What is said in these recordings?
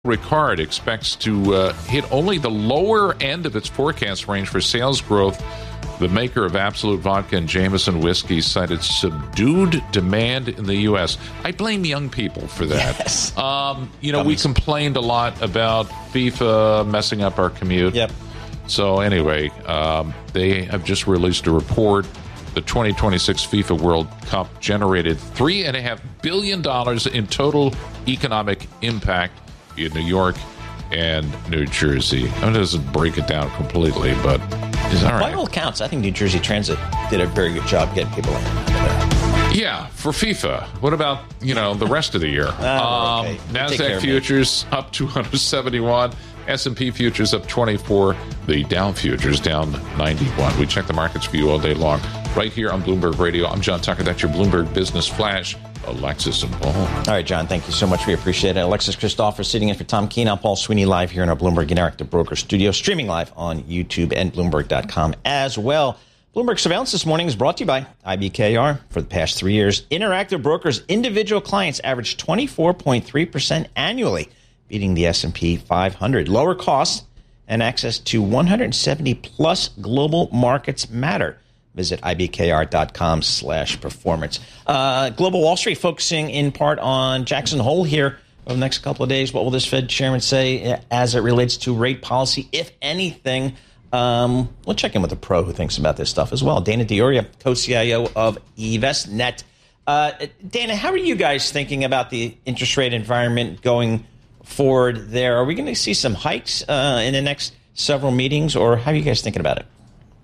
Ricard expects to hit only the lower end of its forecast range for sales growth. The maker of Absolut Vodka and Jameson whiskey cited subdued demand in the U.S. I blame young people for that. Yes. We complained a lot about FIFA messing up our commute. Yep. So anyway, they have just released a report. The 2026 FIFA World Cup generated $3.5 billion in total economic impact in New York and New Jersey. It doesn't break it down completely, but it's all right. By all counts, I think New Jersey Transit did a very good job getting people in. Yeah, for FIFA. What about, the rest of the year? Okay. NASDAQ futures up 271. S&P futures up 24. The Dow futures down 91. We check the markets for you all day long. Right here on Bloomberg Radio. I'm John Tucker. That's your Bloomberg Business Flash. Alexis and Paul. All right, John, thank you so much. We appreciate it. Alexis Christopher sitting in for Tom Keene. I'm Paul Sweeney live here in our Bloomberg Interactive Broker studio, streaming live on YouTube and Bloomberg.com as well. Bloomberg Surveillance this morning is brought to you by IBKR. For the past 3 years, Interactive Brokers' individual clients averaged 24.3% annually, beating the S&P 500. Lower costs and access to 170-plus global markets matter. Visit ibkr.com/performance. Global Wall Street focusing in part on Jackson Hole here over the next couple of days. What will this Fed chairman say as it relates to rate policy, if anything? We'll check in with a pro who thinks about this stuff as well. Dana Dioria, co-CIO of eVestnet. Dana, how are you guys thinking about the interest rate environment going forward there? Are we going to see some hikes in the next several meetings, or how are you guys thinking about it?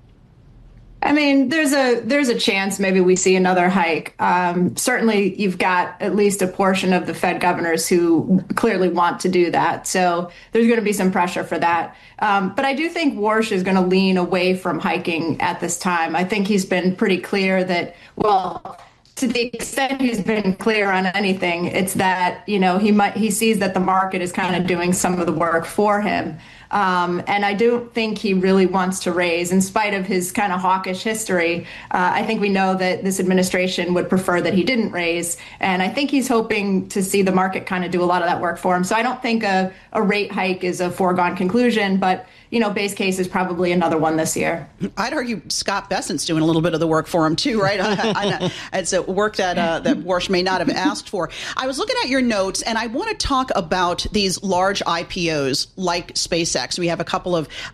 I mean, there's a chance maybe we see another hike. Certainly, you've got at least a portion of the Fed governors who clearly want to do that. So there's going to be some pressure for that. But I do think Warsh is going to lean away from hiking at this time. I think he's been pretty clear that, well, to the extent he's been clear on anything, it's that, he sees that the market is kind of doing some of the work for him. And I don't think he really wants to raise, in spite of his kind of hawkish history. I think we know that this administration would prefer that he didn't raise. And I think he's hoping to see the market kind of do a lot of that work for him. So I don't think a rate hike is a foregone conclusion, but base case is probably another one this year. I'd argue Scott Bessent's doing a little bit of the work for him too, right? It's a work that Warsh may not have asked for. I was looking at your notes, and I want to talk about these large IPOs like SpaceX. We have a couple of